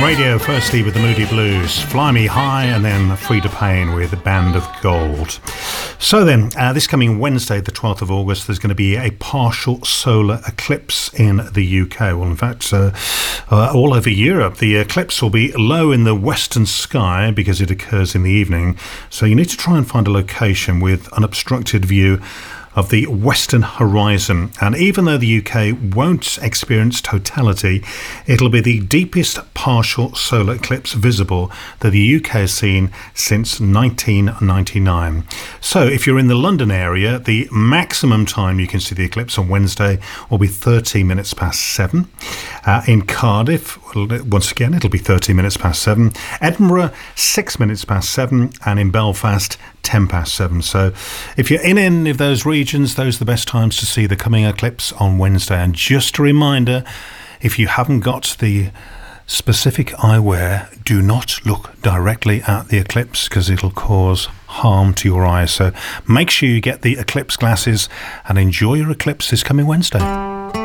Radio, firstly with the Moody Blues, Fly Me High, and then Free to Pain with a Band of Gold. So then, this coming Wednesday, the 12th of August, there's going to be a partial solar eclipse in the UK. Well, in fact, all over Europe, the eclipse will be low in the western sky because it occurs in the evening. So you need to try and find a location with unobstructed view of the western horizon. And even though the UK won't experience totality, it'll be the deepest partial solar eclipse visible that the UK has seen since 1999. So if you're in the London area, the maximum time you can see the eclipse on Wednesday will be 13 minutes past 7. In Cardiff, once again, it'll be 13 minutes past 7. Edinburgh, 6 minutes past 7. And in Belfast, 10 past 7. So if you're in any of those regions, those are the best times to see the coming eclipse on Wednesday. And just a reminder, if you haven't got the specific eyewear, do not look directly at the eclipse because it'll cause harm to your eyes. So make sure you get the eclipse glasses and enjoy your eclipse this coming Wednesday.